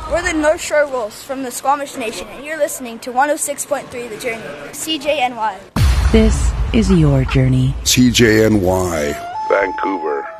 We're the North Shore Wolves from the Squamish Nation, and you're listening to 106.3 The Journey, CJNY. This is your journey. CJNY, Vancouver.